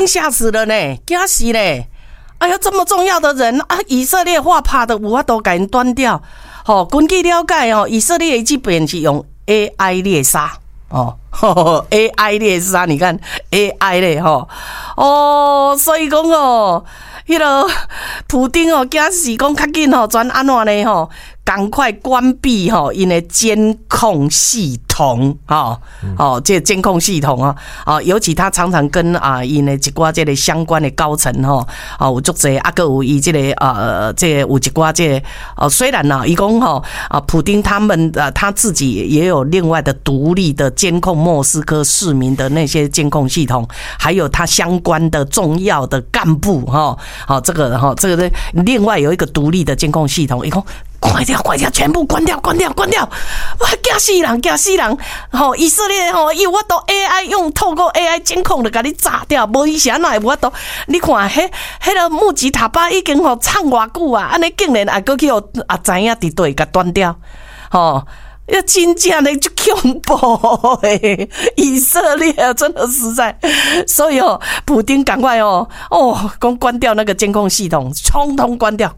丁吓死了呢，惊死嘞！哎呀，这么重要的人啊，以色列话怕的有法度给人端掉。根据了解以色列这边是用 AI 猎杀AI 猎杀，你看 AI 咧所以讲迄个普丁惊死讲较紧转安怎呢赶快关闭因的监控系统这监控系统尤其他常常跟因的一寡这个相关的高层有足侪还有伊这个这有一寡这虽然伊讲普丁他们他自己也有另外的独立的监控莫斯科市民的那些监控系统，还有他相关的重要的干部这个另外有一个独立的监控系统，伊讲关掉，全部关掉！哇，惊死人！以色列有法度 AI 透过 AI 监控就把你炸掉，无以前哪有法度？你看迄个木吉塔巴已经唱偌久啊，安尼竟然还搁去知影伫对甲断掉，要真正的就恐怖诶！以色列真的实在，所以普丁赶快关掉那个监控系统，通通关掉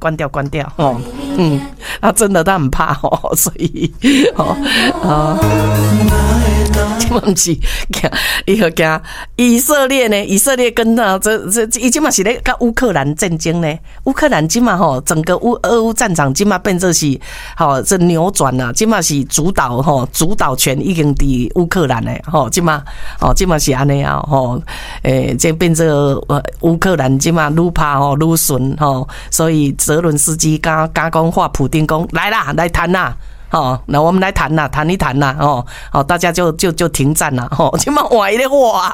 真的他很怕所以这不是伊个惊以色列呢？以色列跟这伊今嘛是咧跟乌克兰战争呢？乌克兰今嘛整个俄乌战场今嘛变成是这扭转了，今嘛是主导权已经伫乌克兰嘞今嘛是安尼这变成乌克兰今嘛愈怕愈顺所以泽伦斯基刚讲话，普丁讲来啦，来谈啦。那我们来谈啦，谈一谈啦，大家就停战啦，今晚换一个话，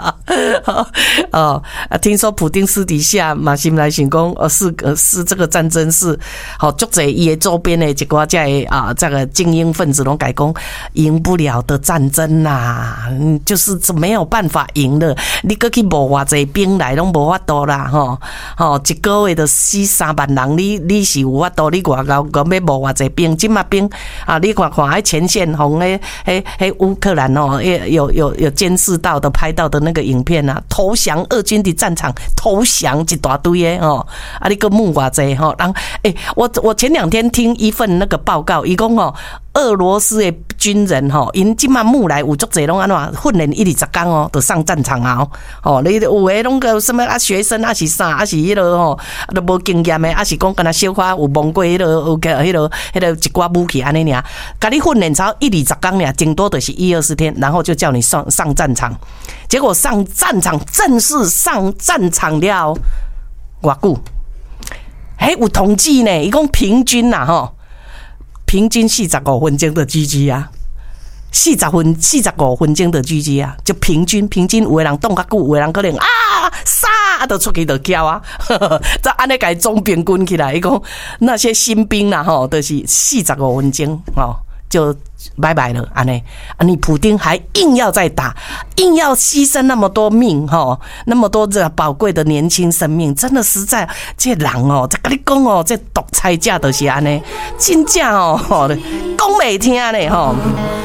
听说普丁私底下嘛心来想讲，是这个战争是，足侪伊的周边的一寡这个精英分子拢改讲赢不了的战争啦，就是没有办法赢了，你搁去募偌侪兵来拢无法度啦，一个月就死3万人，你是有法度，你外交要募偌侪兵，今嘛兵。你看喺前线红乌克兰有监视到的拍到的那个影片投降俄军的战场投降一大堆的你个木偌济我前2天听一份那个报告，伊讲俄罗斯的军人因即马木来有足侪拢安怎训练1-20天就上战场你有诶拢个什么学生是啥是迄个都无经验诶是讲敢若小可有摸过迄个一寡武器安尼尔，甲你训练超1-20天尔，顶多就是1-20天，然后就叫你上战场。结果上战场正式上战场了偌久？有统计呢，伊讲平均平均45分钟的 GG 啊，45分钟的 GG 啊，就平均有的人动较久，有的人可能杀就出去就叫啊，再安尼甲伊总平均起来，伊讲那些新兵啦就是45分钟就拜拜了，你普丁还硬要再打，硬要牺牲那么多命那么多这宝贵的年轻生命，真的实在这人这跟你讲这独裁者就是安尼，真正讲袂听咧